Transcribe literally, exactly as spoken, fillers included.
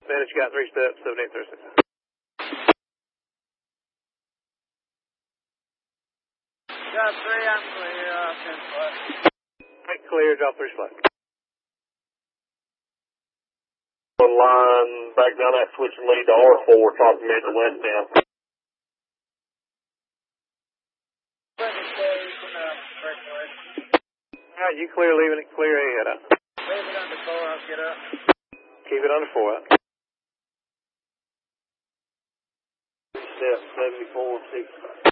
Manage, got three steps, seven eight thirty-six. Got three, I'm clear, uh, ten flat. Right, clear, drop three flat. Line back down that switch and lead to R four, talking mid to west down. Alright, you clear, leaving it clear ahead. Huh? Leave it under four, I'll get up. Keep it under four. Huh? Step seventy-four, six.